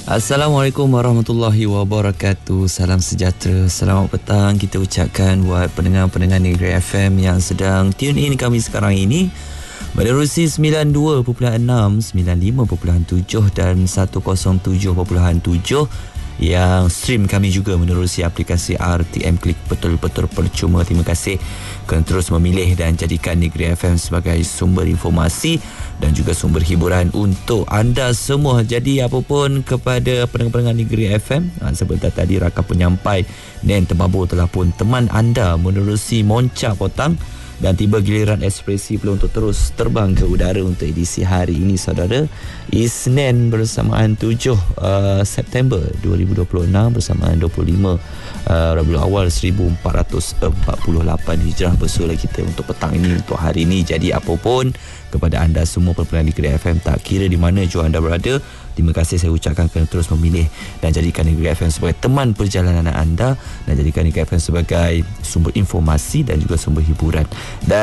Assalamualaikum warahmatullahi wabarakatuh. Salam sejahtera, selamat petang kita ucapkan buat pendengar-pendengar Negeri FM yang sedang tune in kami sekarang ini menerusi 92.6, 95.7 dan 107.7 yang stream kami juga menerusi aplikasi RTM Klik betul-betul percuma. Terima kasih kerana terus memilih dan jadikan Negeri FM sebagai sumber informasi dan juga sumber hiburan untuk anda semua. Jadi apapun kepada pendengar-pendengar Negeri FM, sebentar tadi rakan penyampai Nen Temabur telah pun teman anda menerusi Moncak Potang dan tiba giliran Ekspresi pula untuk terus terbang ke udara untuk edisi hari ini saudara, Isnin bersamaan 7 September 2026 bersamaan 25 Rabiul Awal 1448 Hijrah bersulah kita untuk petang ini, untuk hari ini. Jadi apapun kepada anda semua pendengar Negeri FM, tak kira di mana jua anda berada, terima kasih saya ucapkan kerana terus memilih dan jadikan Negeri FM sebagai teman perjalanan anda dan jadikan Negeri FM sebagai sumber informasi dan juga sumber hiburan. Dan